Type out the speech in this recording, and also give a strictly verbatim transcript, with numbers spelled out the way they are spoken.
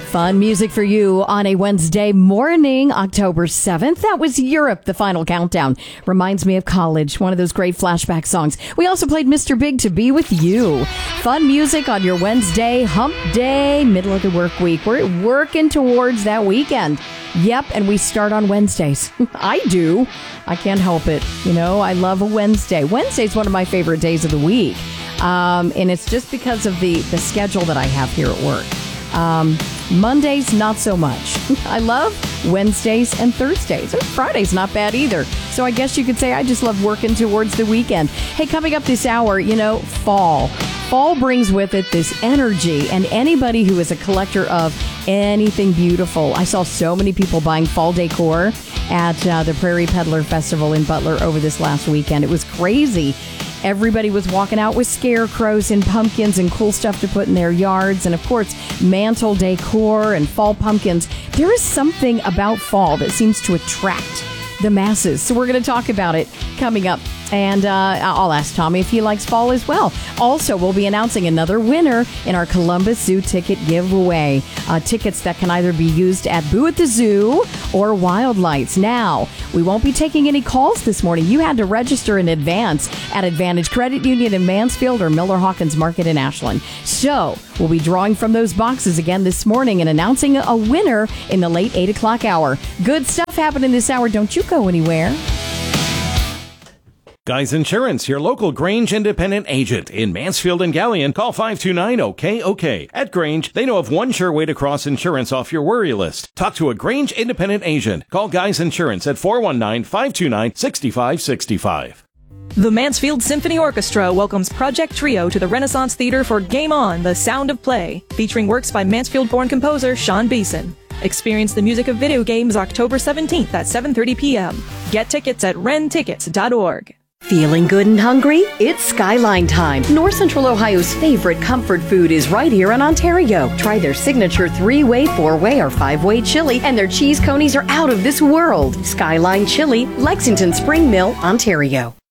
Fun music for you on a Wednesday morning, October seventh. That was Europe, the final countdown. Reminds me of college, one of those great flashback songs. We also played Mister Big, To Be With You. Fun music on your Wednesday, hump day, middle of the work week. We're working towards that weekend. Yep, and we start on Wednesdays. I do. I can't help it. You know, I love a Wednesday. Wednesday's one of my favorite days of the week. Um, and it's just because of the, the schedule that I have here at work. Um, Mondays, not so much. I love Wednesdays and Thursdays. And Friday's not bad either. So I guess you could say I just love working towards the weekend. Hey, coming up this hour, you know, fall. Fall brings with it this energy, and anybody who is a collector of anything beautiful. I saw so many people buying fall decor at uh, the Prairie Peddler Festival in Butler over this last weekend. It was crazy. Everybody was walking out with scarecrows and pumpkins and cool stuff to put in their yards. And, of course, mantle decor and fall pumpkins. There is something about fall that seems to attract the masses. So we're going to talk about it coming up. And uh, I'll ask Tommy if he likes fall as well. Also, we'll be announcing another winner in our Columbus Zoo ticket giveaway. Uh, tickets that can either be used at Boo at the Zoo or Wild Lights. Now, we won't be taking any calls this morning. You had to register in advance at Advantage Credit Union in Mansfield or Miller Hawkins Market in Ashland. So, we'll be drawing from those boxes again this morning and announcing a winner in the late eight o'clock hour. Good stuff happening this hour. Don't you go anywhere. Guys Insurance, your local Grange independent agent in Mansfield and Galion. Call five two nine O K O K. At Grange, they know of one sure way to cross insurance off your worry list. Talk to a Grange independent agent. Call Guys Insurance at four one nine, five two nine, six five six five. The Mansfield Symphony Orchestra welcomes Project Trio to the Renaissance Theater for Game On, The Sound of Play, featuring works by Mansfield-born composer Sean Beeson. Experience the music of video games October seventeenth at seven thirty p.m. Get tickets at ren tickets dot org. Feeling good and hungry? It's Skyline time. North Central Ohio's favorite comfort food is right here in Ontario. Try their signature three-way, four-way, or five-way chili, and their cheese conies are out of this world. Skyline Chili, Lexington Spring Mill, Ontario.